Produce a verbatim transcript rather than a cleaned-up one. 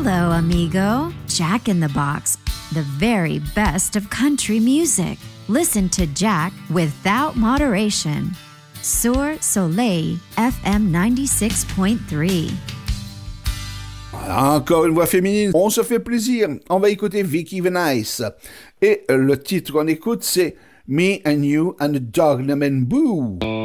Hello, amigo. Jack in the Box, the very best of country music. Listen to Jack without moderation. Sur Soleil F M ninety-six point three. Encore une voix féminine, on se fait plaisir. On va écouter Vicky Venice. Et le titre qu'on écoute, c'est Me and You and the Dog Named Boo.